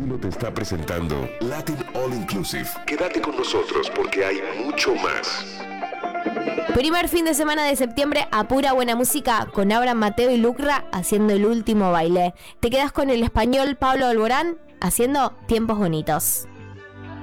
Mundo te está presentando Latin All Inclusive. Quédate con nosotros porque hay mucho más. Primer fin de semana de septiembre a pura buena música con Abraham Mateo y Lucra haciendo el último baile. Te quedas con el español Pablo Alborán haciendo Tiempos Bonitos.